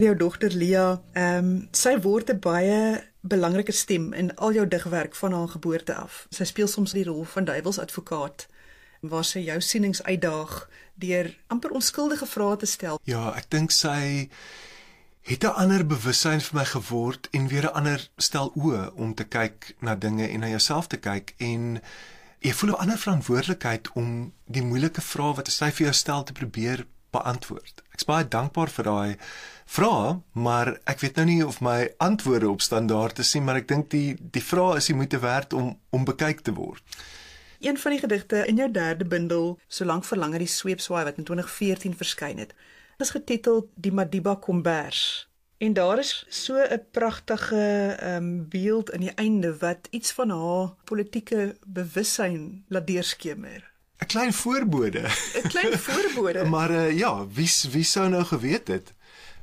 jou dogter Lia, sy word 'n baie belangrike stem in al jou digwerk van haar geboorte af. Sy speel soms die rol van duiwelsadvokaat, waar sy jou sienings uitdaag deur amper onskuldige vrae te stel. Ja, ek dink sy het 'n ander bewussyn vir my geword en weer 'n ander stel oë om te kyk na dinge en na jouself te kyk, en jy voel 'n ander verantwoordelikheid om die moeilike vrae wat sy vir jou stel te probeer beantwoord. Ek's baie dankbaar vir daai vrae, maar ek weet nou nie of my antwoorde op standaard is nie, maar ek dink die vrae is die moeite werd om bekyk te word. Een van die gedigte in jou derde bundel, Solank verlanger die sweepswaai, wat in 2014 verskyn het, is getiteld Die Madiba Kombers. En daar is so 'n pragtige beeld aan die einde wat iets van haar politieke bewussyn laat deurskemer. 'n Klein voorbode. 'n Klein voorbode. Maar ja, wie sou nou geweet het?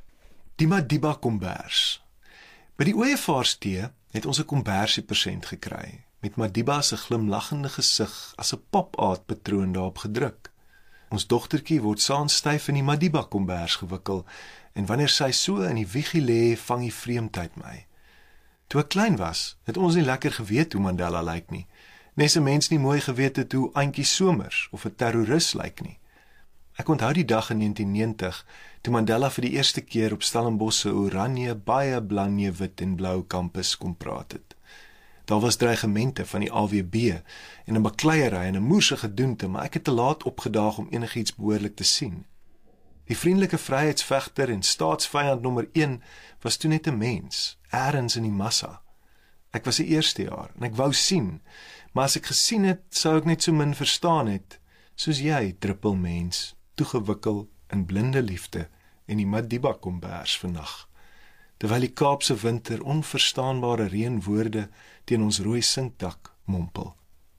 Die Madiba Kombers. By die Ooievaarsthee het ons 'n kombersie persent gekry, met Madiba se glimlaggende gesig as 'n pop-art patroon daarop gedruk. Ons dogtertjie word saans styf in die Madiba kombers gewikkel, en wanneer sy so in die wiegie lê, vang die vreemdheid my. Toe ek klein was, het ons nie lekker geweet hoe Mandela lyk nie. Nes 'n mens nie mooi geweet het hoe Antjie Somers of 'n terroris lyk nie. Ek onthou die dag in 1990, toe Mandela vir die eerste keer op Stellenbosch se oranje, baie blanje, wit en blou kampus kom praat het. Daar was dreigemente van die AWB en 'n bakleierery en 'n moerse gedoente, maar ek het te laat opgedaag om enigiets behoorlik te sien. Die vriendelike vryheidsvegter en staatsvyand nommer 1 was toe net 'n mens, eers in die massa. Ek was die eerste jaar en ek wou sien, maar as ek gesien het, sou ek net so min verstaan het, soos jy, druppelmens, toegewikkel in blinde liefde en die Madiba kombers vannag. Terwyl die Kaapse winter onverstaanbare reënwoorde teen ons rooi sinkdak mompel.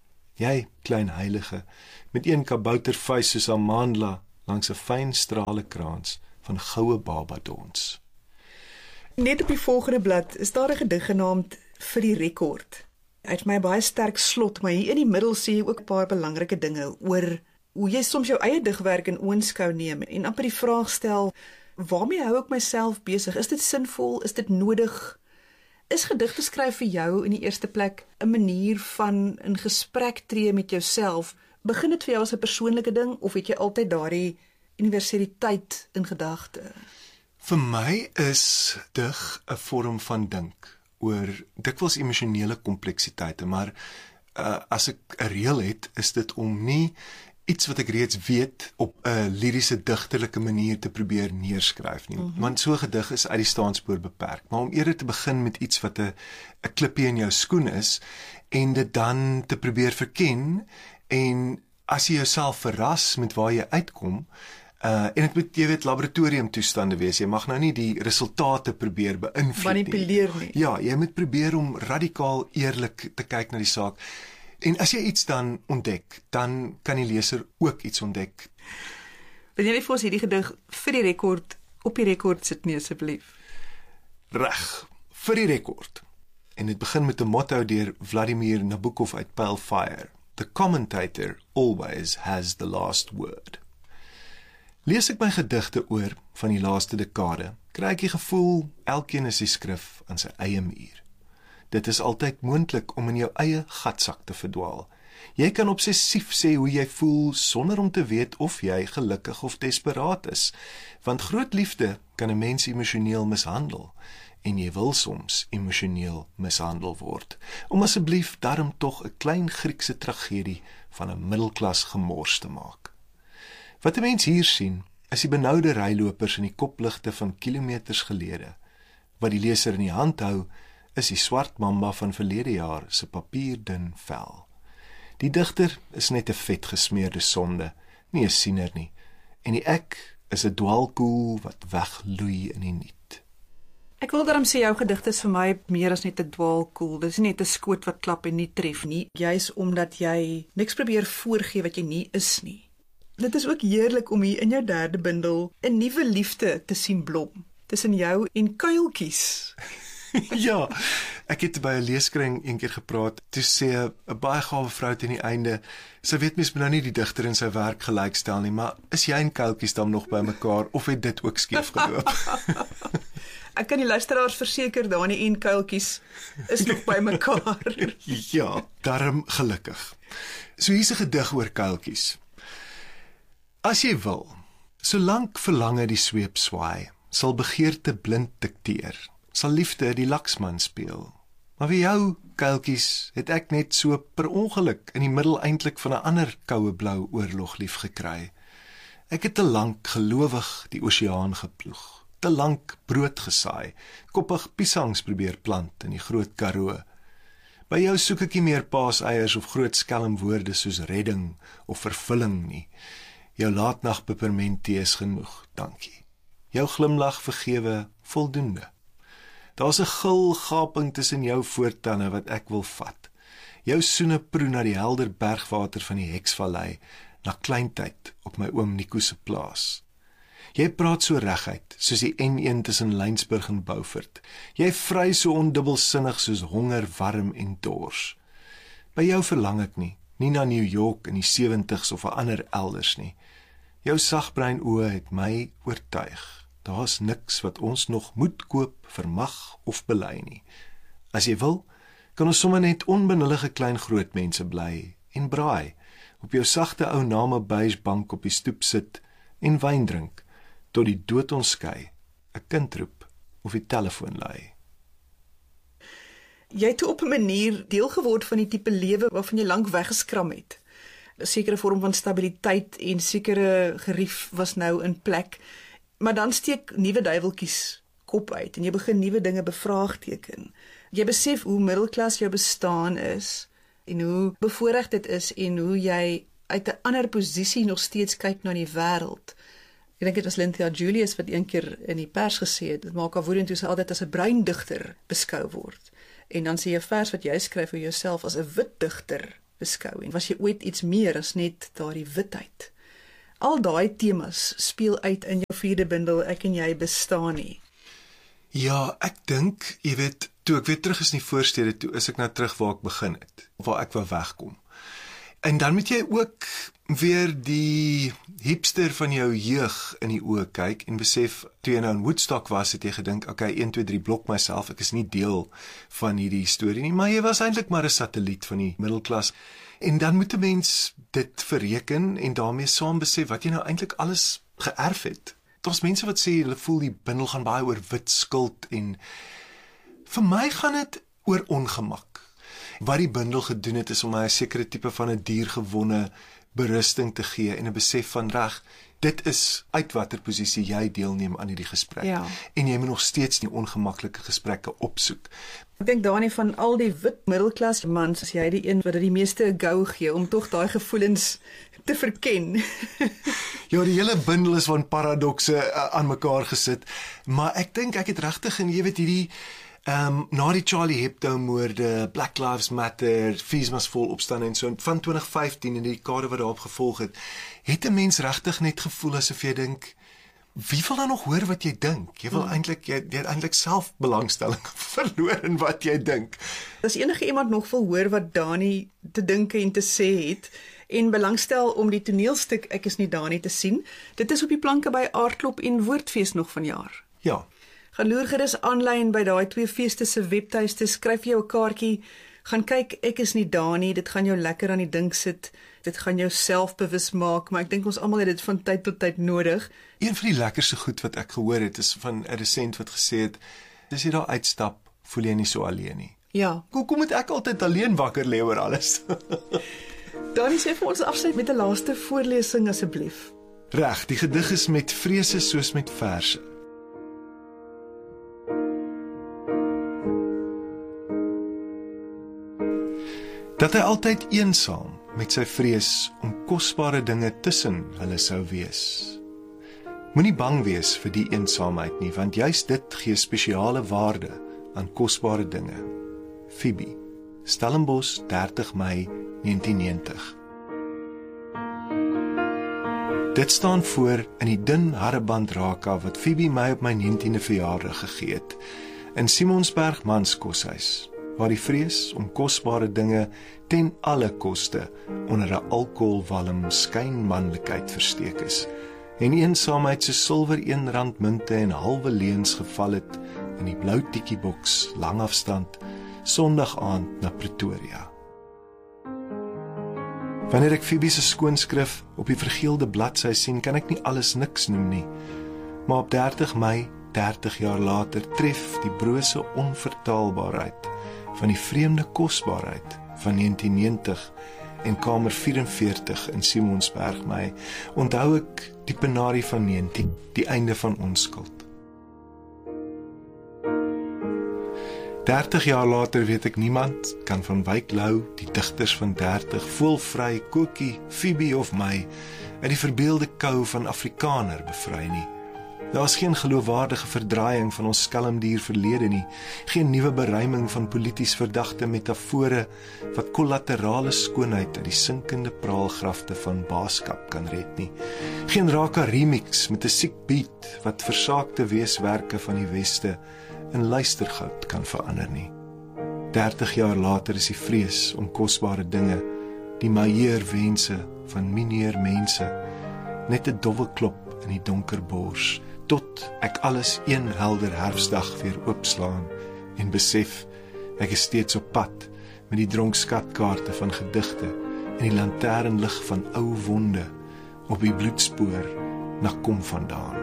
Jy, klein heilige, met een kaboutervuis soos Amandla langs 'n fyn strale kraans van goue babadons. Net op die volgende blad is daar 'n gedig genaamd Vir die rekord. Hy het my baie sterk slot, maar hier in die middel sê jy ook 'n paar belangrike dinge oor hoe jy soms jou eie digwerk in oënskou neem en amper die vraag stel, waarmee hou ek myself besig? Is dit sinvol? Is dit nodig? Is gedigte skryf vir jou in die eerste plek 'n manier van in gesprek tree met jouself? Begin dit vir jou as 'n persoonlike ding of het jy altyd daardie universaliteit in gedagte? Vir my is dig 'n vorm van dink oor dikwels emosionele kompleksiteite, maar as ek 'n reël het, is dit om nie iets wat ek reeds weet op 'n liriese digterlike manier te probeer neerskryf nie. Want so 'n gedig is uit die staanspoor beperk, maar om eerder te begin met iets wat 'n klippie in jou skoen is en dit dan te probeer verken, en as jy jouself verras met waar jy uitkom, en dit moet, jy weet, laboratoriumtoestande wees. Jy mag nou nie die resultate probeer beïnvloed Manipuleer nie. Ja, jy moet probeer om radikaal eerlik te kyk na die saak. En as jy iets dan ontdek, dan kan die leser ook iets ontdek. Wil jy net vir ons hierdie gedig vir die rekord op die rekord sit nie asseblief? Reg, vir die rekord. En dit begin met 'n motto deur Vladimir Nabokov uit Pale Fire. The commentator always has the last word. Lees ek my gedigte oor van die laaste dekade, kry ek die gevoel elkeen is die skrif aan sy eie muur. Dit is altyd moontlik om in jou eie gatsak te verdwaal. Jy kan obsessief sê hoe jy voel sonder om te weet of jy gelukkig of desperaat is, want groot liefde kan 'n mens emosioneel mishandel, en jy wil soms emosioneel mishandel word, om asseblief daarom tog 'n klein Griekse tragedie van 'n middelklas gemors te maak. Wat 'n mens hier sien, is die benoude rylopers in die kopligte van kilometers gelede. Wat die leser in die hand hou, is die swart mamba van verlede jaar se papierdun vel. Die digter is net 'n vet gesmeerde sonde, nie 'n siener nie, en die ek is 'n dwaalkoel wat wegloei in die niet. Ek wil daarom sê jou gedigte is vir my meer as net 'n dwaalkoel. Dis nie net 'n skoot wat klap en nie tref nie, juis omdat jy niks probeer voorgee wat jy nie is nie. Dit is ook heerlik om hier in jou derde bundel 'n nuwe liefde te sien blom tussen jou en kuiltjies. Ja, ek het by 'n leeskring eendag gepraat, toe sê 'n baie gawe vrou teen die einde, sy weet mens moet nou nie die digter en sy werk gelykstel nie, maar is jy en kuiltjies dan nog by mekaar, of het dit ook skeef geloop? Ek kan die luisteraars verseker, Dani en kuiltjies is nog by mekaar. Ja, darm gelukkig. So hier's 'n gedig oor kuiltjies. As jy wil, solank verlange die sweep swaai, sal begeerte blind dikteer, sal liefde die laksman speel. Maar vir jou, kuiltjies, het ek net so per ongeluk in die middel eintlik van 'n ander koue blou oorlog lief gekry. Ek het te lank gelowig die oseaan geploeg, te lank brood gesaai, koppig piesangs probeer plant in die Groot Karoo. By jou soek ek nie meer paaseiers of groot skelmwoorde soos redding of vervulling nie. Jou laatnag pepermenttee is genoeg, dankie. Jou glimlag vergewe voldoende. Daar's 'n gul gaping tussen jou voortande wat ek wil vat. Jou soene proe na die helder bergwater van die Heksvallei, na kleintyd op my oom Nico se plaas. Jy praat so reguit, soos die N1 tussen Lynsburg en Beaufort. Jy vry so ondubbelsinnig soos honger, warm en dors. By jou verlang ek nie na New York in die 70s of 'n ander elders nie. Jou sagbrein oë het my oortuig. Daar's niks wat ons nog moet koop, vermag of bely nie. As jy wil, kan ons sommer net onbenullige klein groot mense bly en braai, op jou sagte ou namebuisbank op die stoep sit en wyn drink, tot die dood ons skei, 'n kind roep of die telefoon lui. Jy het op 'n manier deel geword van die tipe lewe waarvan jy lank weggeskram het. 'n Sekere vorm van stabiliteit en sekere gerief was nou in plek, maar dan steek nuwe duiweltjies kop uit en jy begin nuwe dinge bevraagteken. Jy besef hoe middelklas jou bestaan is en hoe bevoorreg dit is en hoe jy uit 'n ander posisie nog steeds kyk na die wêreld. Ek dink dit was Lynthia Julius wat een keer in die pers gesê het, dit maak haar woedend toe sy altyd as 'n bruin digter beskou word. En dan sê jy 'n vers wat jy skryf vir jouself as 'n wit digter beskou. En was jy ooit iets meer as net daardie witheid? Al daai temas speel uit in jou 4de bundel Ek en jy bestaan nie. Ja, ek dink, jy weet, toe ek weer terug is in die voorstede, toe is ek nou terug waar ek begin het, waar ek wou wegkom. En dan moet jy ook weer die hipster van jou jeug in die oë kyk en besef, toe jy nou in Woodstock was, het jy gedink, okay, 1, 2, 3 blok myself, ek is nie deel van hierdie storie nie, maar jy was eintlik maar 'n satelliet van die middelklas. En dan moet 'n mens dit verreken en daarmee saam besef wat jy nou eintlik alles geërf het. Daar's mense wat sê hulle voel die bundel gaan baie oor wit skuld en vir my gaan dit oor ongemak. Wat die bundel gedoen het is om my 'n sekere tipe van 'n diergewonde berusting te gee en 'n besef van reg, dit is uit watter posisie jy deelneem aan hierdie gesprek. Ja. En jy moet nog steeds die ongemaklike gesprekke opsoek. Ek dink Dani, van al die wit middelklas mans, is jy die een wat dit die meeste gou gee om tog daai gevoelens te verken. Ja, die hele bundel is van paradokse aan mekaar gesit, maar ek dink ek het regtig en jy weet hierdie na die Charlie Hebdo moorde, Black Lives Matter, Fees Must Fall opstaan en so van 2015 en die dekade wat daarop gevolg het 'n mens regtig net gevoel asof jy dink, wie wil dan nog hoor wat jy dink? Jy wil eintlik jy het eintlik self belangstelling verloor in wat jy dink. As enige iemand nog wil hoor wat Dani te dink en te sê het en belangstel om die toneelstuk Ek is nie Dani te sien, dit is op die planke by Aardklop en Woordfees nog vanjaar. Ja. Gaan loer gerus aanlyn by daai 2 feeste se webtuiste, skryf jou 'n kaartjie, gaan kyk Ek is nie Dani, dit gaan jou lekker aan die dink sit, dit gaan jou selfbewus maak, maar ek dink ons almal het dit van tyd tot tyd nodig. Een van die lekkerste goed wat ek gehoor het, is van 'n resent wat gesê het, as jy daar uitstap, voel jy nie so alleen nie. Ja. Hoekom moet ek altyd alleen wakker lê oor alles? Dani, sê vir ons afsluit met 'n laaste voorlesing asseblief. Reg, die gedig is met vrese soos met verse. Dat hy altyd eensaam met sy vrees om kosbare dinge tussen hulle sou wees. Moenie bang wees vir die eensaamheid nie, want juist dit gee spesiale waarde aan kosbare dinge. Phoebe, Stellenbosch, 30 Mei 1990. Dit staan voor in die dun harreband raka wat Phoebe my op my 19de verjaardag gegee het, in Simonsberg Manskoshuis, waar die vrees om kosbare dinge ten alle koste onder 'n alkoholwalm skynmanlikheid versteek is, en eensaamheid so silwer R1 munte en halwe leuns geval het in die blou tikkieboks, langafstand, Sondag aand na Pretoria. Wanneer ek Phoebe se skoonskrif op die vergeelde bladsy sien, kan ek nie alles niks noem nie. Maar op 30 Mei, 30 jaar later, tref die brose onvertaalbaarheid van die vreemde kosbaarheid van 1990 en kamer 44 in Simonsberg my, onthou ek die penarie van 19, die einde van onskuld. 30 jaar later weet ek niemand kan van Wyk Lou, die digters van 30, Voelvry, Kokkie, Phoebe of my uit die verbeelde kou van Afrikaner bevry nie. Daar is geen geloofwaardige verdraaiing van ons skelmdier verlede nie, geen nuwe beruiming van polities verdagte metafore wat kollaterale skoonheid uit die sinkende praalgrafte van baaskap kan red nie, geen raka remix met 'n siek beat wat versaakte weeswerke van die Weste in luistergoud kan verander nie. 30 jaar later is die vrees om kosbare dinge, die maheerwense van mineer mense, net 'n dowwe klop in die donker bors, tot ek alles een helder herfsdag weer oopslaan en besef, ek is steeds op pad met die dronk skatkaarte van gedigte en die lanternlig van ou wonde op die bloedspoor na kom vandaan.